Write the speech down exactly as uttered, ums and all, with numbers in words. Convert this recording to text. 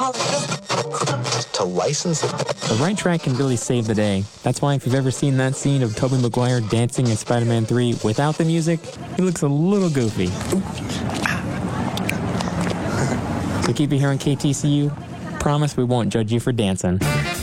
to license it. The right track can really save the day. That's why if you've ever seen that scene of Tobey Maguire dancing in Spider-Man three without the music, he looks a little goofy. So keep it here on K T C U. Promise we won't judge you for dancing.